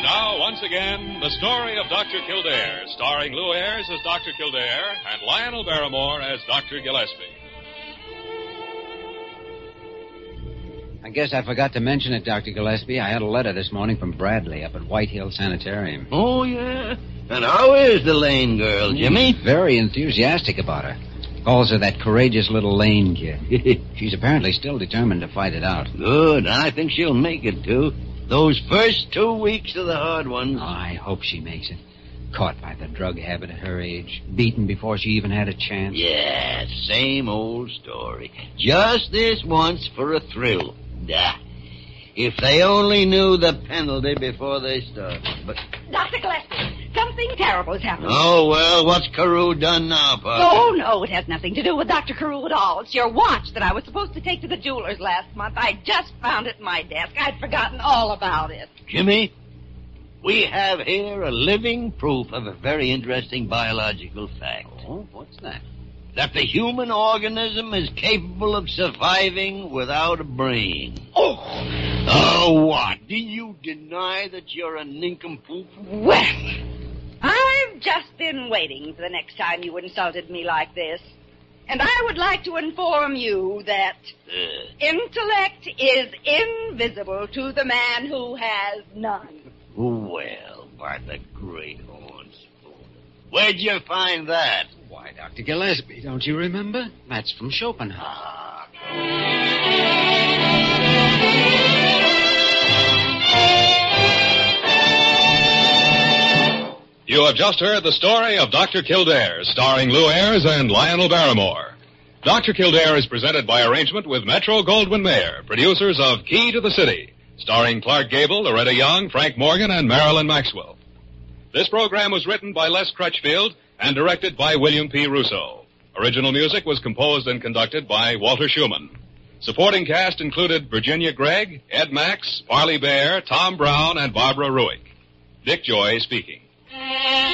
And now, once again, the story of Dr. Kildare, starring Lou Ayres as Dr. Kildare and Lionel Barrymore as Dr. Gillespie. I guess I forgot to mention it, Dr. Gillespie. I had a letter this morning from Bradley up at White Hill Sanitarium. Oh, yeah? And how is the Lane girl, Jimmy? Very enthusiastic about her. Calls her that courageous little Lane kid. She's apparently still determined to fight it out. Good. I think she'll make it, too. Those first 2 weeks are the hard ones. Oh, I hope she makes it. Caught by the drug habit at her age. Beaten before she even had a chance. Yeah, same old story. Just this once for a thrill. If they only knew the penalty before they started. But Dr. Gillespie, something terrible has happened. Oh, well, what's Carew done now, Papa? Oh, no, it has nothing to do with Dr. Carew at all. It's your watch that I was supposed to take to the jeweler's last month. I just found it in my desk. I'd forgotten all about it. Jimmy, we have here a living proof of a very interesting biological fact. Oh, what's that? That the human organism is capable of surviving without a brain. Oh! Oh, what? Do you deny that you're a nincompoop? Well, I've just been waiting for the next time you insulted me like this. And I would like to inform you that intellect is invisible to the man who has none. Well, Martha Great Horn Spoon. Where'd you find that? Why, Dr. Gillespie, don't you remember? That's from Schopenhauer. You have just heard the story of Dr. Kildare, starring Lou Ayres and Lionel Barrymore. Dr. Kildare is presented by arrangement with Metro-Goldwyn-Mayer, producers of Key to the City, starring Clark Gable, Loretta Young, Frank Morgan, and Marilyn Maxwell. This program was written by Les Crutchfield and directed by William P. Russo. Original music was composed and conducted by Walter Schumann. Supporting cast included Virginia Gregg, Ed Max, Parley Bear, Tom Brown, and Barbara Ruick. Dick Joy speaking.